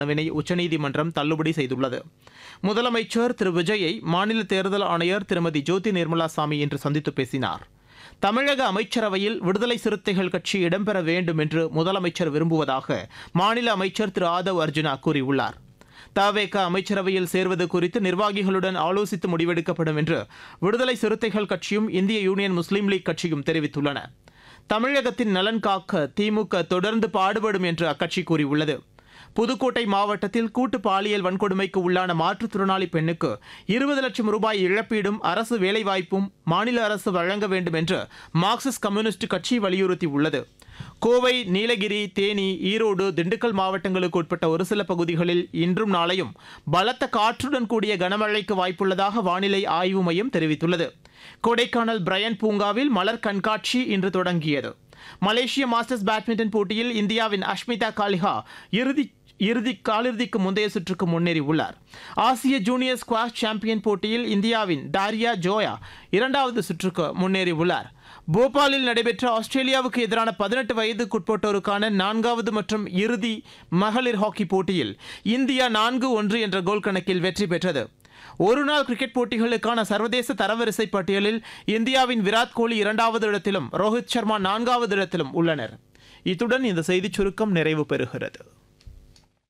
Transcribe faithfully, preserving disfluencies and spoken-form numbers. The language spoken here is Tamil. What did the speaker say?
வினை உச்சநீதிமன்றம் தள்ளுபடி செய்துள்ளது. முதலமைச்சர் திரு விஜயை மாநில தேர்தல் ஆணையர் திருமதி ஜோதி நிர்மலா சாமி இன்று சந்தித்து பேசினார். தமிழக அமைச்சரவையில் விடுதலை சிறுத்தைகள் கட்சி இடம்பெற வேண்டும் என்று முதலமைச்சர் விரும்புவதாக மாநில அமைச்சர் திரு ஆதவ் அர்ஜுனா கூறியுள்ளார். தவேக அமைச்சரவையில் சேர்வது குறித்து நிர்வாகிகளுடன் ஆலோசித்து முடிவெடுக்கப்படும் என்று விடுதலை சிறுத்தைகள் கட்சியும் இந்திய யூனியன் முஸ்லீம் லீக் கட்சியும் தெரிவித்துள்ளன. தமிழகத்தின் நலன் காக்க திமுக தொடர்ந்து பாடுபடும் என்று அக்கட்சி கூறியுள்ளது. புதுக்கோட்டை மாவட்டத்தில் கூட்டு பாலியல் வன்கொடுமைக்கு உள்ளான மாற்றுத்திறனாளி பெண்ணுக்கு இருபது லட்சம் ரூபாய் இழப்பீடும் அரசு வேலைவாய்ப்பும் மாநில அரசு வழங்க வேண்டும் என்று மார்க்சிஸ்ட் கம்யூனிஸ்ட் கட்சி வலியுறுத்தியுள்ளது. கோவை, நீலகிரி, தேனி, ஈரோடு, திண்டுக்கல் மாவட்டங்களுக்கு உட்பட்ட ஒரு சில பகுதிகளில் இன்றும் நாளையும் பலத்த காற்றுடன் கூடிய கனமழைக்கு வாய்ப்புள்ளதாக வானிலை ஆய்வு மையம் தெரிவித்துள்ளது. கொடைக்கானல் பிரையன் பூங்காவில் மலர் கண்காட்சி இன்று தொடங்கியது. மலேசிய மாஸ்டர்ஸ் பேட்மிண்டன் போட்டியில் இந்தியாவின் அஷ்மிதா காலிஹா இறுதி இறுதி காலிறுதிக்கு முந்தைய சுற்றுக்கு முன்னேறியுள்ளார். ஆசிய ஜூனியர் ஸ்குவாஷ் சாம்பியன் போட்டியில் இந்தியாவின் டாரியா ஜோயா இரண்டாவது சுற்றுக்கு முன்னேறியுள்ளார். போபாலில் நடைபெற்ற ஆஸ்திரேலியாவுக்கு எதிரான பதினெட்டு வயதுக்குட்பட்டோருக்கான நான்காவது மற்றும் இறுதி மகளிர் ஹாக்கி போட்டியில் இந்தியா நான்கு ஒன்று என்ற கோல் கணக்கில் வெற்றி பெற்றது. ஒருநாள் கிரிக்கெட் போட்டிகளுக்கான சர்வதேச தரவரிசை பட்டியலில் இந்தியாவின் விராட் கோலி இரண்டாவது இடத்திலும் ரோஹித் சர்மா நான்காவது இடத்திலும் உள்ளனர். இத்துடன் இந்த செய்திச் சுருக்கம் நிறைவு பெறுகிறது.